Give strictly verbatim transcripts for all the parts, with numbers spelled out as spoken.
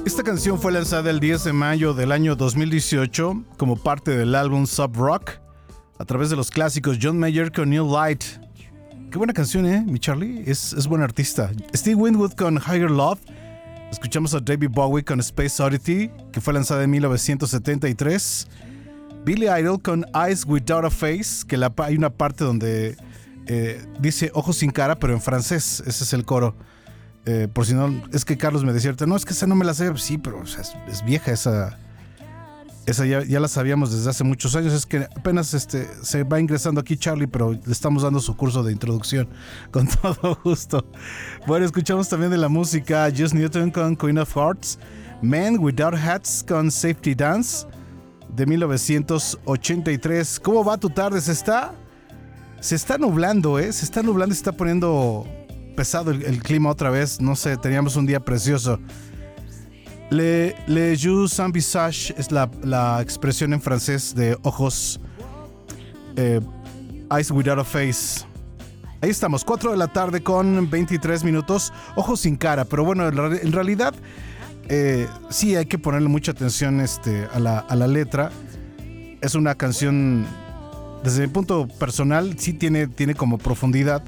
Esta canción fue lanzada el diez de mayo del año dos mil dieciocho como parte del álbum Sub Rock a través de los clásicos John Mayer con New Light. Qué buena canción, ¿eh? Mi Charlie es, es buen artista. Steve Winwood con Higher Love. Escuchamos a David Bowie con Space Oddity, que fue lanzada en mil novecientos setenta y tres. Billy Idol con Eyes Without a Face, que la, hay una parte donde eh, dice ojos sin cara, pero en francés. Ese es el coro. Eh, por si no, es que Carlos me decía, no, es que esa no me la sé. Sí, pero o sea, es, es vieja esa. Esa ya, ya la sabíamos desde hace muchos años. Es que apenas este, se va ingresando aquí Charlie, pero le estamos dando su curso de introducción con todo gusto. Bueno, escuchamos también de la música Just Newton con Queen of Hearts, Men Without Hats con Safety Dance de mil novecientos ochenta y tres. ¿Cómo va tu tarde? Se está, se está nublando, ¿eh? Se está nublando y se está poniendo pesado el, el clima otra vez. No sé, teníamos un día precioso. Le, le yeux sans visage es la, la expresión en francés de ojos, eh, eyes without a face. Ahí estamos, cuatro de la tarde con veintitrés minutos, ojos sin cara, pero bueno, en realidad eh, sí hay que ponerle mucha atención este, a, la, a la letra. Es una canción, desde mi punto personal, sí tiene, tiene como profundidad.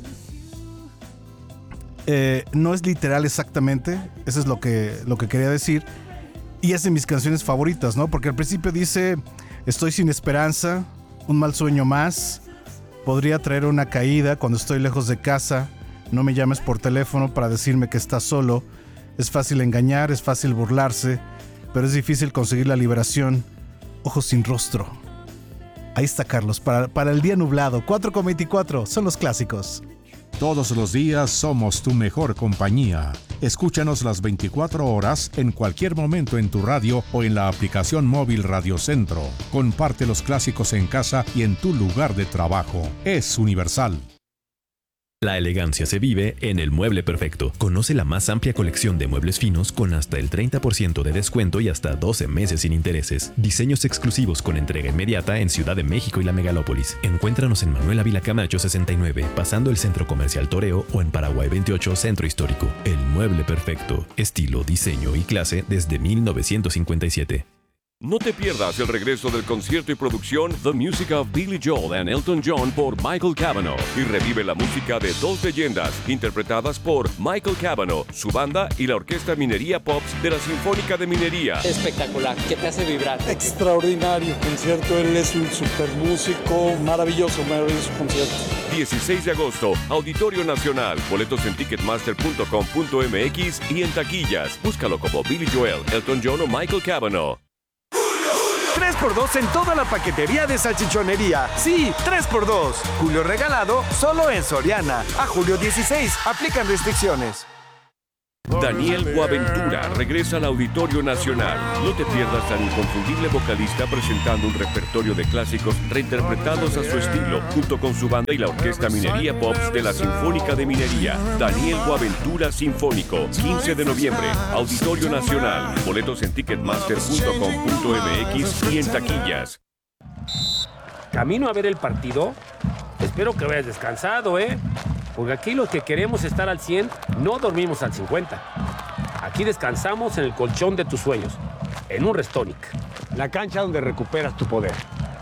Eh, no es literal exactamente, eso es lo que, lo que quería decir. Y es de mis canciones favoritas, ¿no? Porque al principio dice, estoy sin esperanza, un mal sueño más, podría traer una caída cuando estoy lejos de casa, no me llames por teléfono para decirme que estás solo, es fácil engañar, es fácil burlarse, pero es difícil conseguir la liberación, ojos sin rostro. Ahí está Carlos, para, para el día nublado, cuatro con veinticuatro, son los clásicos. Todos los días somos tu mejor compañía. Escúchanos las veinticuatro horas en cualquier momento en tu radio o en la aplicación móvil Radio Centro. Comparte los clásicos en casa y en tu lugar de trabajo. Es universal. La elegancia se vive en El Mueble Perfecto. Conoce la más amplia colección de muebles finos con hasta el treinta por ciento de descuento y hasta doce meses sin intereses. Diseños exclusivos con entrega inmediata en Ciudad de México y la Megalópolis. Encuéntranos en Manuel Ávila Camacho sesenta y nueve, pasando el Centro Comercial Toreo, o en Paraguay veintiocho, Centro Histórico. El Mueble Perfecto. Estilo, diseño y clase desde mil novecientos cincuenta y siete. No te pierdas el regreso del concierto y producción The Music of Billy Joel and Elton John por Michael Cavanaugh, y revive la música de dos leyendas interpretadas por Michael Cavanaugh, su banda y la Orquesta Minería Pops de la Sinfónica de Minería. Espectacular, que te hace vibrar. Extraordinario concierto, él es un super músico, maravilloso, maravilloso concierto. dieciséis de agosto, Auditorio Nacional, boletos en ticketmaster punto com punto m x y en taquillas. Búscalo como Billy Joel, Elton John o Michael Cavanaugh. tres por dos en toda la paquetería de salchichonería. Sí, tres por dos. Julio regalado solo en Soriana. A julio dieciséis. Aplican restricciones. Daniel Boaventura regresa al Auditorio Nacional. No te pierdas al inconfundible vocalista presentando un repertorio de clásicos reinterpretados a su estilo, junto con su banda y la Orquesta Minería Pops de la Sinfónica de Minería. Daniel Boaventura Sinfónico, quince de noviembre, Auditorio Nacional. Boletos en ticketmaster punto com punto m x y en taquillas. ¿Camino a ver el partido? Espero que vayas descansado, ¿eh? Porque aquí los que queremos estar al cien, no dormimos al cincuenta. Aquí descansamos en el colchón de tus sueños, en un Restonic. La cancha donde recuperas tu poder.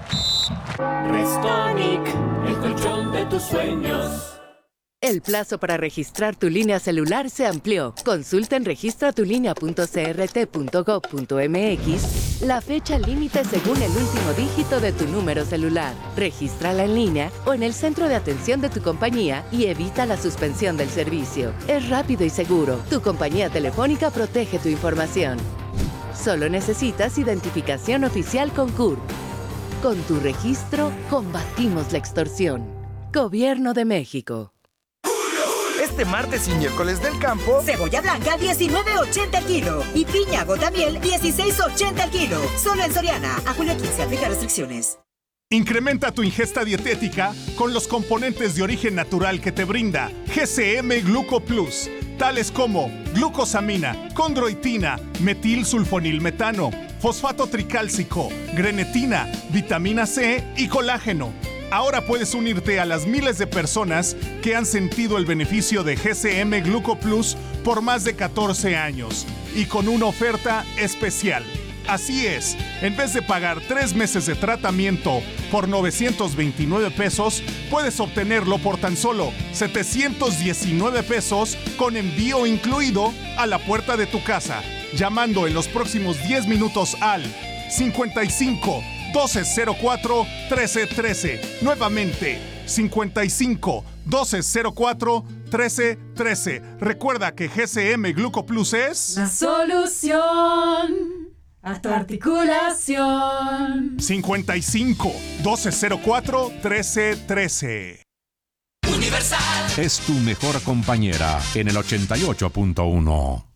Restonic, el colchón de tus sueños. El plazo para registrar tu línea celular se amplió. Consulta en registra tu línea punto c r t punto gov punto m x la fecha límite según el último dígito de tu número celular. Regístrala en línea o en el centro de atención de tu compañía y evita la suspensión del servicio. Es rápido y seguro. Tu compañía telefónica protege tu información. Solo necesitas identificación oficial con C U R P. Con tu registro, combatimos la extorsión. Gobierno de México. Este martes y miércoles del campo, cebolla blanca diecinueve ochenta el kilo y piña gotamiel dieciséis ochenta el kilo. Solo en Soriana. A julio quince, aplica restricciones. Incrementa tu ingesta dietética con los componentes de origen natural que te brinda G C M Gluco Plus, tales como glucosamina, condroitina, metilsulfonilmetano, fosfato tricálcico, grenetina, vitamina C y colágeno. Ahora puedes unirte a las miles de personas que han sentido el beneficio de G C M Gluco Plus por más de catorce años y con una oferta especial. Así es, en vez de pagar tres meses de tratamiento por novecientos veintinueve pesos, puedes obtenerlo por tan solo setecientos diecinueve pesos con envío incluido a la puerta de tu casa, llamando en los próximos diez minutos al cincuenta y cinco, doce cero cuatro, trece trece. Nuevamente, cincuenta y cinco, doce cero cuatro, trece trece. Recuerda que G C M Gluco Plus es la solución a tu articulación. cincuenta y cinco, doce cero cuatro, trece trece. Universal es tu mejor compañera en el ochenta y ocho punto uno.